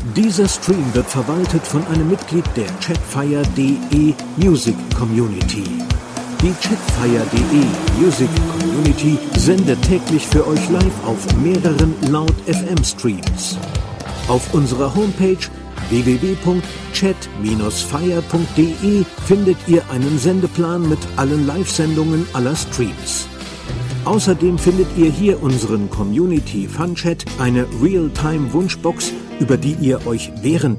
Dieser Stream wird verwaltet von einem Mitglied der Chatfire.de Music Community. Die Chatfire.de Music Community sendet täglich für euch live auf mehreren Loud FM Streams. Auf unserer Homepage www.chat-fire.de findet ihr einen Sendeplan mit allen Live-Sendungen aller Streams. Außerdem findet ihr hier unseren Community Fun Chat, eine Realtime Wunschbox, über die ihr euch während